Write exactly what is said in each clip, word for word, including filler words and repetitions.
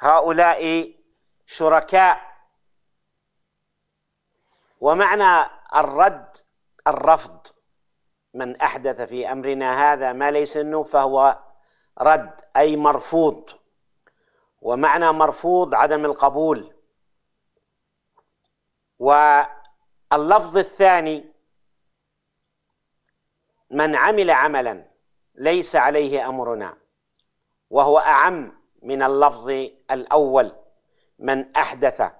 هؤلاء شركاء. ومعنى الرد الرفض، من أحدث في أمرنا هذا ما ليس منه فهو رد، أي مرفوض. ومعنى مرفوض عدم القبول. واللفظ الثاني من عمل عملا ليس عليه أمرنا، وهو أعم من اللفظ الأول من أحدث.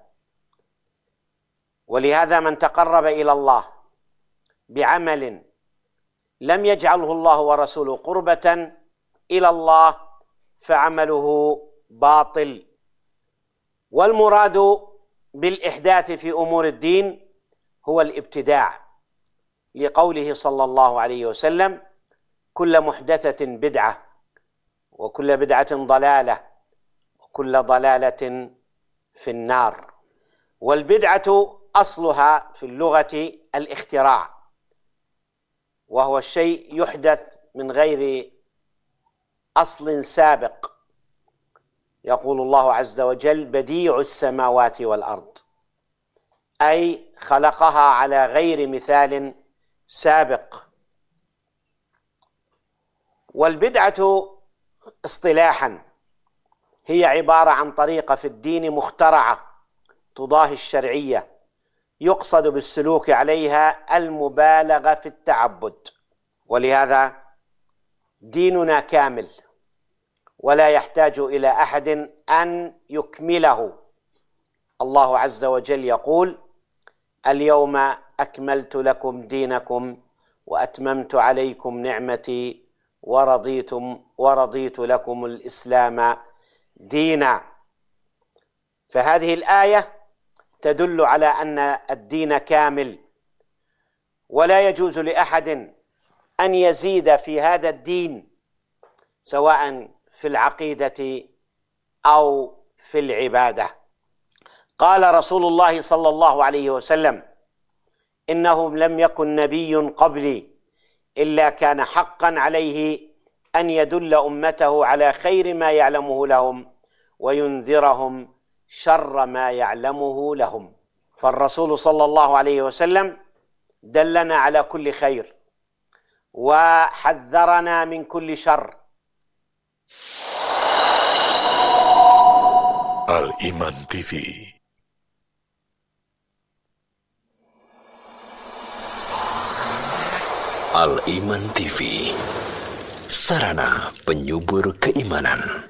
ولهذا من تقرب إلى الله بعمل لم يجعله الله ورسوله قربة إلى الله فعمله باطل. والمراد بالإحداث في أمور الدين هو الابتداع، لقوله صلى الله عليه وسلم: كل محدثة بدعة، وكل بدعة ضلالة، وكل ضلالة في النار. والبدعة أصلها في اللغة الاختراع، وهو الشيء يحدث من غير أصل سابق. يقول الله عز وجل: بديع السماوات والأرض، أي خلقها على غير مثال سابق. والبدعة اصطلاحا هي عبارة عن طريقة في الدين مخترعة تضاهي الشرعية، يقصد بالسلوك عليها المبالغة في التعبد. ولهذا ديننا كامل ولا يحتاج إلى أحد أن يكمله. الله عز وجل يقول: اليوم أكملت لكم دينكم وأتممت عليكم نعمتي ورضيتم ورضيت لكم الإسلام دينا. فهذه الآية تدل على أن الدين كامل، ولا يجوز لأحد أن يزيد في هذا الدين، سواء في العقيدة أو في العبادة. قال رسول الله صلى الله عليه وسلم: إنه لم يكن نبي قبلي إلا كان حقا عليه أن يدل أمته على خير ما يعلمه لهم وينذرهم شر ما يعلمه لهم. فالرسول صلى الله عليه وسلم دلنا على كل خير وحذرنا من كل شر. Al-Iman T V. Al-Iman T V, sarana penyubur keimanan.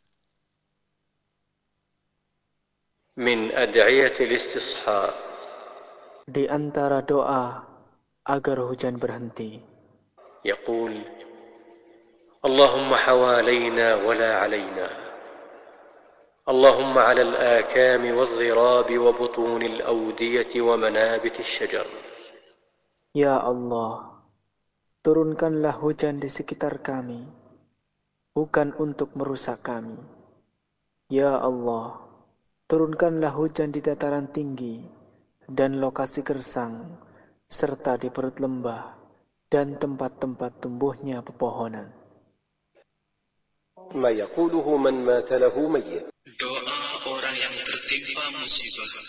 Min ad'iyatil istisqa, di antara doa agar hujan berhenti. yaqul: Allahumma hawalaina wala alaina. Allahumma 'ala al-akami wal-dhirabi wa butuni al-awdiyati wa manabiti asy-syajar. Ya Allah, turunkanlah hujan di sekitar kami, bukan untuk merusak kami. Ya Allah, turunkanlah hujan di dataran tinggi dan lokasi gersang, serta di perut lembah dan tempat-tempat tumbuhnya pepohonan. Ma yaquluhu man mata lahu mayyit. Doa orang yang tertimpa musibah.